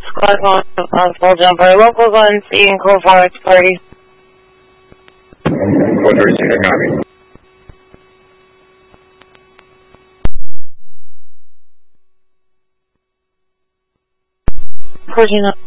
Squad 1 on full jumper. Local gun C and code 5 party. Code 36, copy. Pushing up.